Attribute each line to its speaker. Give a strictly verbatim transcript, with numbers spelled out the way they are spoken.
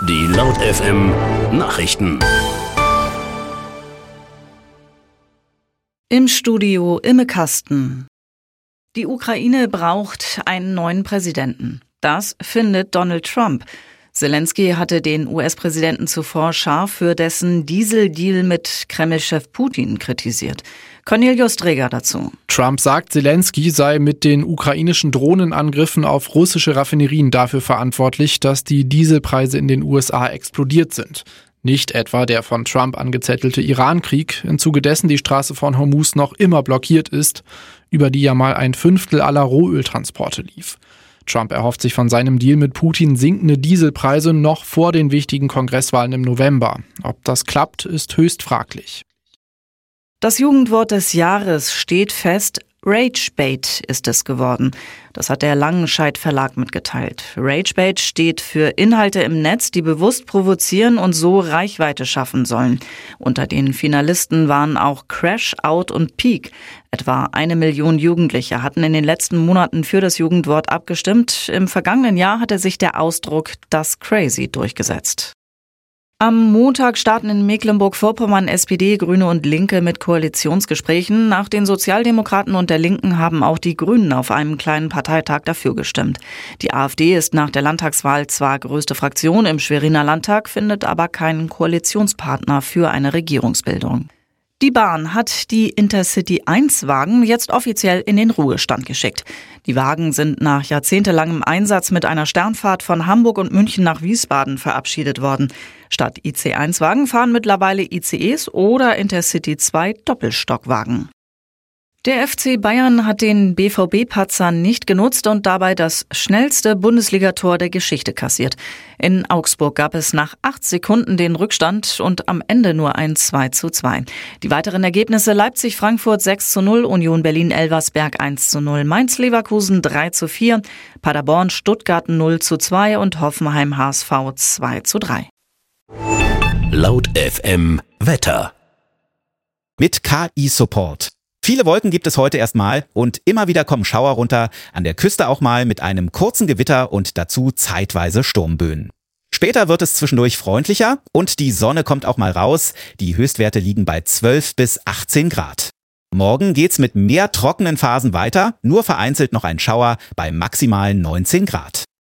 Speaker 1: Die Laut F M Nachrichten.
Speaker 2: Im Studio Imme Kasten. Die Ukraine braucht einen neuen Präsidenten. Das findet Donald Trump. Selenskyj hatte den U S-Präsidenten zuvor scharf für dessen Dieseldeal mit Kreml-Chef Putin kritisiert. Cornelius Dreger dazu.
Speaker 3: Trump sagt, Selenskyj sei mit den ukrainischen Drohnenangriffen auf russische Raffinerien dafür verantwortlich, dass die Dieselpreise in den U S A explodiert sind. Nicht etwa der von Trump angezettelte Iran-Krieg, im Zuge dessen die Straße von Hormuz noch immer blockiert ist, über die ja mal ein Fünftel aller Rohöltransporte lief. Trump erhofft sich von seinem Deal mit Putin sinkende Dieselpreise noch vor den wichtigen Kongresswahlen im November. Ob das klappt, ist höchst fraglich.
Speaker 2: Das Jugendwort des Jahres steht fest. Ragebait ist es geworden. Das hat der Langenscheidt Verlag mitgeteilt. Ragebait steht für Inhalte im Netz, die bewusst provozieren und so Reichweite schaffen sollen. Unter den Finalisten waren auch Crash, Out und Peak. Etwa eine Million Jugendliche hatten in den letzten Monaten für das Jugendwort abgestimmt. Im vergangenen Jahr hatte sich der Ausdruck das Crazy durchgesetzt. Am Montag starten in Mecklenburg-Vorpommern S P D, Grüne und Linke mit Koalitionsgesprächen. Nach den Sozialdemokraten und der Linken haben auch die Grünen auf einem kleinen Parteitag dafür gestimmt. Die AfD ist nach der Landtagswahl zwar größte Fraktion im Schweriner Landtag, findet aber keinen Koalitionspartner für eine Regierungsbildung. Die Bahn hat die Intercity eins Wagen jetzt offiziell in den Ruhestand geschickt. Die Wagen sind nach jahrzehntelangem Einsatz mit einer Sternfahrt von Hamburg und München nach Wiesbaden verabschiedet worden. Statt I C eins Wagen fahren mittlerweile I C Es oder Intercity zwei Doppelstockwagen. Der F C Bayern hat den B V B-Patzer nicht genutzt und dabei das schnellste Bundesligator der Geschichte kassiert. In Augsburg gab es nach acht Sekunden den Rückstand und am Ende nur ein zwei zu zwei. Die weiteren Ergebnisse: Leipzig-Frankfurt sechs zu null, Union Berlin-Elversberg eins zu null, Mainz-Leverkusen drei zu vier, Paderborn-Stuttgart null zu zwei und Hoffenheim-H S V zwei zu drei.
Speaker 1: Laut F M Wetter.
Speaker 4: Mit K I-Support. Viele Wolken gibt es heute erstmal und immer wieder kommen Schauer runter, an der Küste auch mal mit einem kurzen Gewitter und dazu zeitweise Sturmböen. Später wird es zwischendurch freundlicher und die Sonne kommt auch mal raus. Die Höchstwerte liegen bei zwölf bis achtzehn Grad. Morgen geht's mit mehr trockenen Phasen weiter, nur vereinzelt noch ein Schauer bei maximalen neunzehn Grad.